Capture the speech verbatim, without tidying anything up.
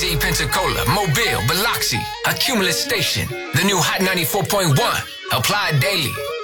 Tallahassee, Pensacola, Mobile, Biloxi, Accumulus Station. The new Hot ninety-four point one. Apply daily.